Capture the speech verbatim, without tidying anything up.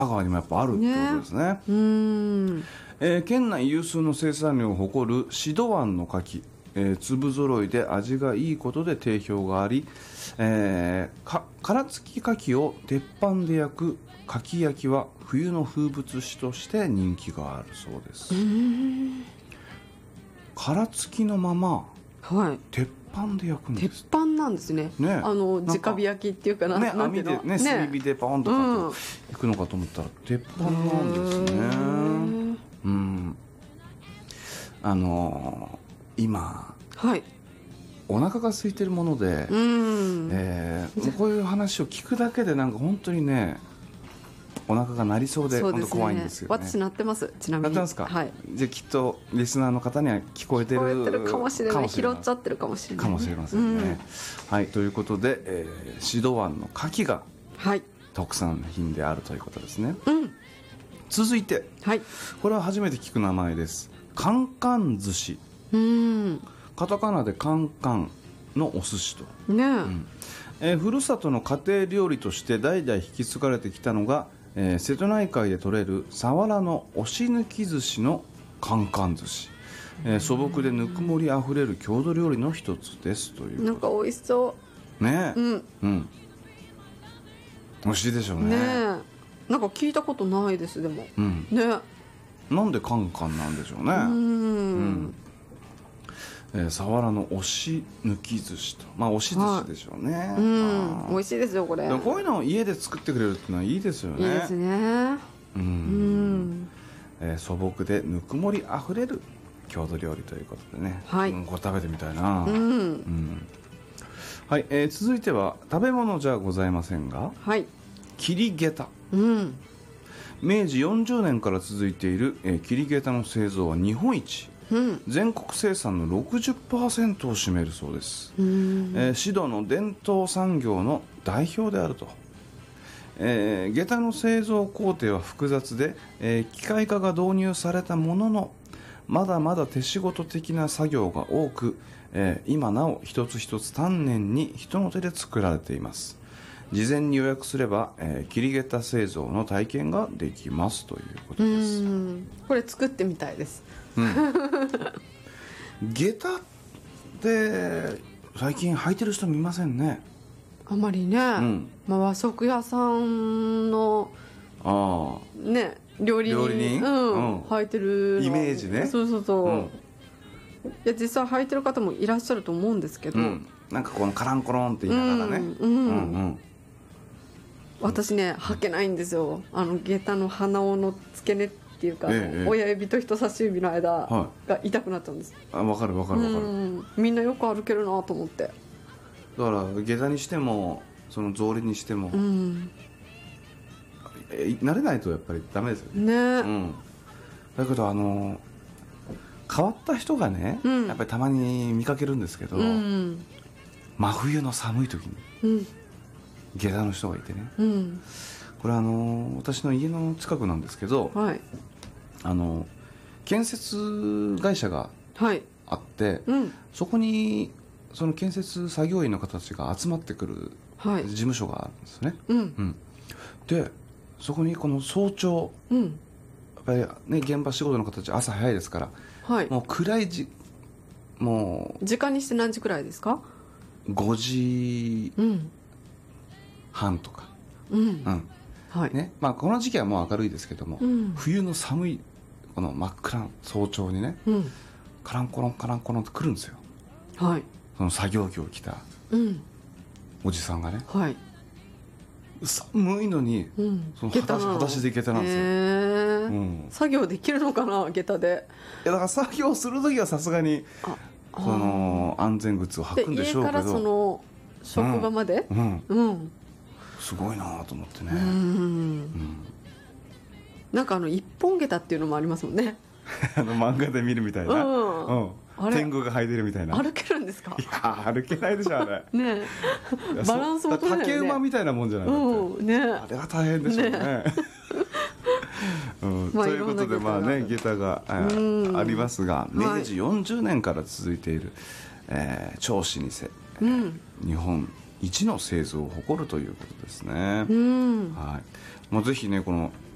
香川にもやっぱあるってことですね。 うーん、 えー県内有数の生産量を誇るシド湾の牡蠣、えー粒揃いで味がいいことで定評があり、えーか殻付き牡蠣を鉄板で焼く牡蠣焼きは冬の風物詩として人気があるそうです。殻付きのままはい、 鉄板で焼くんで鉄す板なんですね。 ね。 あのなんか直火焼きっていうかな、 ね、 なんていうの網でね、炭火でポンとかと行くのかと思ったら鉄板なんですね。うん。あのー今はい、 お腹が空いてるもので、 うん、 えーこういう話を聞くだけでなんか本当にね、お腹が鳴りそうでそうですね、 本当怖いんですよね。 私鳴ってます。ちなみに鳴ってますか？ はい、 じゃあきっとリスナーの方には聞こえてる聞こえてるかもしれない、拾っちゃっってるかもしれない、 かもしれませんね、 うんはい、ということで、えー、シド湾の牡蠣がはい、 特産品であるということですね。 うん、 続いて、 はい、 これは初めて聞く名前です。カンカン寿司。 うん、 カタカナでカンカンのお寿司と、 ねえ、 うんえーふるさとの家庭料理として代々引き継がれてきたのが、えー瀬戸内海で採れるサワラの押し抜き寿司のカンカン寿司、えー素朴でぬくもりあふれる郷土料理の一つですという。 なんか美味しそねえ、 う、うんうん、美味しいでしょうね。 ねえ、なんか聞いたことないです。でもうん、 ね、 なんでカンカンなんでしょうね。 うーん、 うんえー、サワラの押し抜き寿司と、まあ押し寿司でしょうね、 うん、 あー美味しいですよこれ。 でもこういうのを家で作ってくれるっていうのはいいですよね。 いいですね。 ううんん、 えー素朴でぬくもりあふれる郷土料理ということでね、 はい、 うんこれ食べてみたいな、 ううんん、 はいえー続いては食べ物じゃございませんが、 はい、 桐下駄。 うん、 明治よんじゅうねんから続いている、えー、桐下駄の製造は日本一、 うん、 全国生産の ろくじゅっパーセント を占めるそうです、 うん、 えー、シドの伝統産業の代表であると。えー、下駄の製造工程は複雑で、えー機械化が導入されたもののまだまだ手仕事的な作業が多く、えー今なお一つ一つ丹念に人の手で作られています。事前に予約すれば、えー、桐下駄製造の体験ができますということうです。 ん、これ作ってみたいです。 下駄って最近履いてる人見ませんね。 あまりね、 んまあ、和食屋さんのああね料理人料理人うんうん履いてるのイメージね。 そうそうそう、 うんいや実際履いてる方もいらっしゃると思うんですけど、 うん、なんかこのカランコロンって言いながらね、 うんうんうんうん私ね履けないんですよ。あの下駄の鼻緒の付け根っていうか、 ええ親指と人差し指の間はが痛くなっちゃうんです、 あ、分かる分かる分かる、 うんみんなよく歩けるなと思って。 だから下駄にしてもその草履にしても、 うんえ慣れないとやっぱりダメですよね。 ね、 うん、だけどあの変わった人がね、 うんやっぱりたまに見かけるんですけど、 うん真冬の寒い時にうん下駄の人がいてね、 うんこれあの私の家の近くなんですけど、 はいあの建設会社がはいあって、 うんそこにその建設作業員の方たちが集まってくるはい事務所があるんですね、 うんうん、でそこにこの早朝うんやっぱりね現場仕事の方たち朝早いですから、 はいもう暗いじも時間にして何時くらいですか？ うごじうんはんとか、 うんうんはいねまあ、この時期はもう明るいですけども、 うん冬の寒いこの真っ暗な早朝にねうんカランコロンカランコロンって来るんですよ。 はいその作業着を着たうんおじさんがね、 はい寒いのに、 うんその裸足裸足で下駄なんですよ、 へーうん、い作業できるのかな下駄で。 やだから作業する時はさすがにあその安全靴を履でくんでしょうけど、 家からその職場までうん、 うんすごいなと思ってね、 うんうんなんかあの一本下駄っていうのもありますもんね。 あの漫画で見るみたいな、 うんうんあれ天狗が履いてるみたいな。 歩けるんですか？ いや歩けないでしょあれ。 ねえバランスも取れないよね。 竹馬みたいなもんじゃないだって、 うんねあれは大変でしょうね。うんまあということでいろんなまあね下下駄があうんありますが、 はい明治よんじゅうねんから続いている、えー超老舗、 うん日本一の製造を誇るということですね。 うんはい、もうぜひねこの